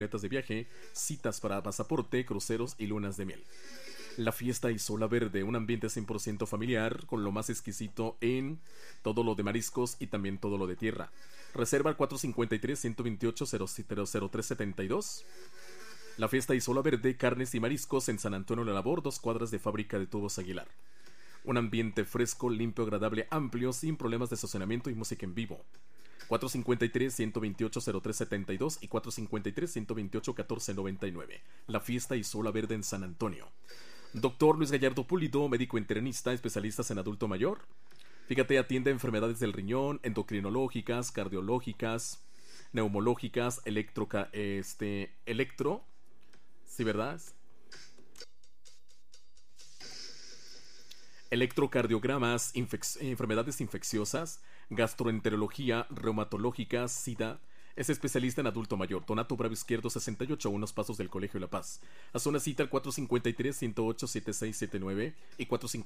de viaje, citas para pasaporte, cruceros y lunas de miel. La fiesta Isola Verde, un ambiente 100% familiar con lo más exquisito en todo lo de mariscos y también todo lo de tierra. Reserva al 453-128-00372. La fiesta Isola Verde, carnes y mariscos en San Antonio de la Labor, 2 cuadras de Fábrica de Tubos Aguilar. Un ambiente fresco, limpio, agradable, amplio, sin problemas de estacionamiento y música en vivo. 453-128-0372 y 453-128-1499. La fiesta Isola Verde en San Antonio. Doctor Luis Gallardo Pulido, médico internista, especialistas en adulto mayor. Fíjate, atiende enfermedades del riñón, endocrinológicas, cardiológicas, neumológicas, ¿sí, verdad? Electrocardiogramas, enfermedades infecciosas, gastroenterología, reumatológica, SIDA. Es especialista en adulto mayor. Donato Bravo Izquierdo 68, a unos pasos del Colegio La Paz. Haz una cita al 453-108-7679 y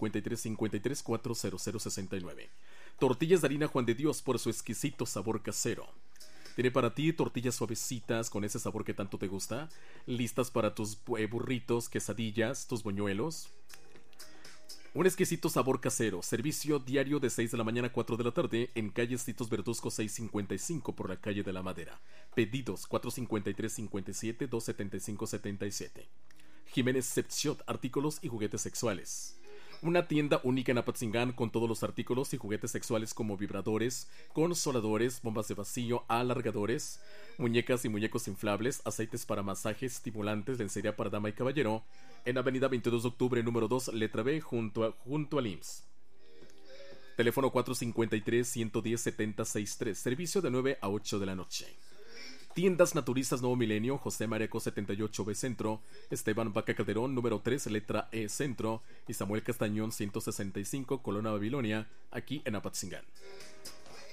453-53-40069. Tortillas de harina Juan de Dios, por su exquisito sabor casero. Tiene para ti tortillas suavecitas con ese sabor que tanto te gusta, listas para tus burritos, quesadillas, tus buñuelos. Un exquisito sabor casero. Servicio diario de 6 de la mañana a 4 de la tarde en calle Titos Verduzco 655 por la calle de la Madera. Pedidos 453-57-275-77. Jiménez Sepsiot, artículos y juguetes sexuales. Una tienda única en Apatzingán con todos los artículos y juguetes sexuales como vibradores, consoladores, bombas de vacío, alargadores, muñecas y muñecos inflables, aceites para masajes, estimulantes, lencería para dama y caballero, en Avenida 22 de Octubre, número 2, letra B, junto al IMSS. Teléfono 453-110-7063, servicio de 9 a 8 de la noche. Tiendas Naturistas Nuevo Milenio, José Mareco 78B Centro, Esteban Vaca Calderón, número 3, letra E Centro, y Samuel Castañón 165, Colonia Babilonia, aquí en Apatzingán.